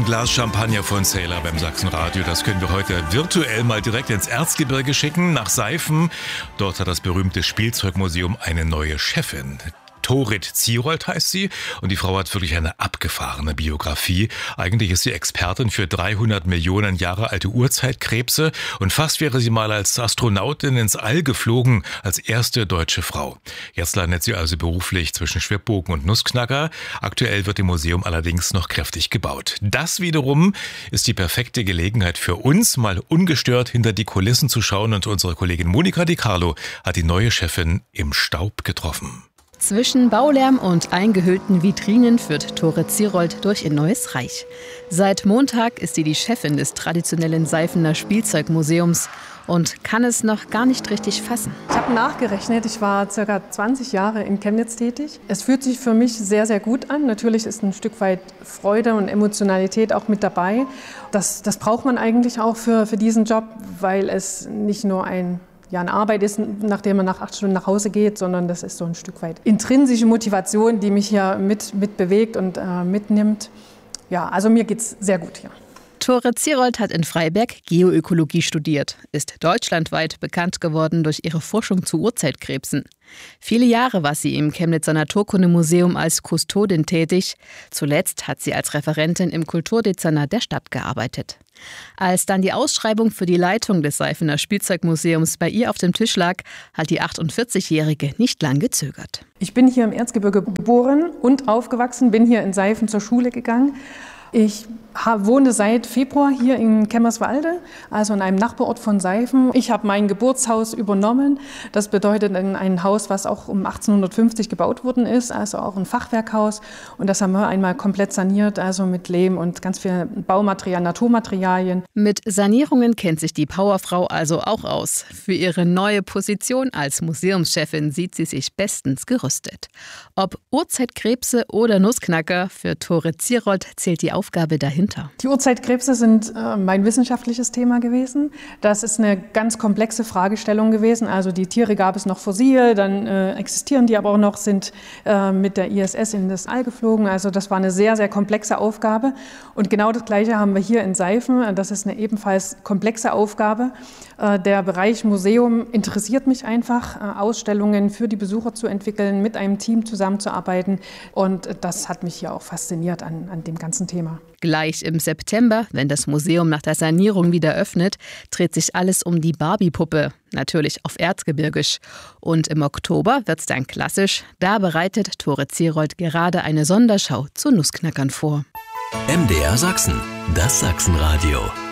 Ein Glas Champagner von Sailor beim Sachsenradio. Das können wir heute virtuell mal direkt ins Erzgebirge schicken, nach Seifen. Dort hat das berühmte Spielzeugmuseum eine neue Chefin. Torit Zierold heißt sie und die Frau hat wirklich eine abgefahrene Biografie. Eigentlich ist sie Expertin für 300 Millionen Jahre alte Urzeitkrebse und fast wäre sie mal als Astronautin ins All geflogen, als erste deutsche Frau. Jetzt landet sie also beruflich zwischen Schwibbogen und Nussknacker. Aktuell wird im Museum allerdings noch kräftig gebaut. Das wiederum ist die perfekte Gelegenheit für uns, mal ungestört hinter die Kulissen zu schauen, und unsere Kollegin Monika Di Carlo hat die neue Chefin im Staub getroffen. Zwischen Baulärm und eingehüllten Vitrinen führt Torit Zierold durch ein neues Reich. Seit Montag ist sie die Chefin des traditionellen Seifener Spielzeugmuseums und kann es noch gar nicht richtig fassen. Ich habe nachgerechnet, ich war ca. 20 Jahre in Chemnitz tätig. Es fühlt sich für mich sehr, sehr gut an. Natürlich ist ein Stück weit Freude und Emotionalität auch mit dabei. Das braucht man eigentlich auch für diesen Job, weil es nicht nur eine Arbeit ist, nachdem man nach 8 Stunden nach Hause geht, sondern das ist so ein Stück weit intrinsische Motivation, die mich hier mit bewegt und mitnimmt. Ja, also mir geht's sehr gut hier. Torit Zierold hat in Freiberg Geoökologie studiert, ist deutschlandweit bekannt geworden durch ihre Forschung zu Urzeitkrebsen. Viele Jahre war sie im Chemnitzer Naturkundemuseum als Kustodin tätig. Zuletzt hat sie als Referentin im Kulturdezernat der Stadt gearbeitet. Als dann die Ausschreibung für die Leitung des Seifener Spielzeugmuseums bei ihr auf dem Tisch lag, hat die 48-Jährige nicht lang gezögert. Ich bin hier im Erzgebirge geboren und aufgewachsen, bin hier in Seifen zur Schule gegangen. Ich wohne seit Februar hier in Kemmerswalde, also in einem Nachbarort von Seifen. Ich habe mein Geburtshaus übernommen. Das bedeutet ein Haus, was auch um 1850 gebaut worden ist, also auch ein Fachwerkhaus. Und das haben wir einmal komplett saniert, also mit Lehm und ganz viel Baumaterial, Naturmaterialien. Mit Sanierungen kennt sich die Powerfrau also auch aus. Für ihre neue Position als Museumschefin sieht sie sich bestens gerüstet. Ob Urzeitkrebse oder Nussknacker, für Torit Zierold zählt die Aufgabe dahinter. Die Urzeitkrebse sind mein wissenschaftliches Thema gewesen. Das ist eine ganz komplexe Fragestellung gewesen. Also die Tiere gab es noch fossil, dann existieren die aber auch noch, sind mit der ISS in das All geflogen. Also das war eine sehr, sehr komplexe Aufgabe. Und genau das Gleiche haben wir hier in Seifen. Das ist eine ebenfalls komplexe Aufgabe. Der Bereich Museum interessiert mich einfach, Ausstellungen für die Besucher zu entwickeln, mit einem Team zusammenzuarbeiten. Und das hat mich hier auch fasziniert an dem ganzen Thema. Gleich im September, wenn das Museum nach der Sanierung wieder öffnet, dreht sich alles um die Barbie-Puppe, natürlich auf Erzgebirgisch. Und im Oktober wird's dann klassisch, da bereitet Torit Zierold gerade eine Sonderschau zu Nussknackern vor. MDR Sachsen, das Sachsenradio.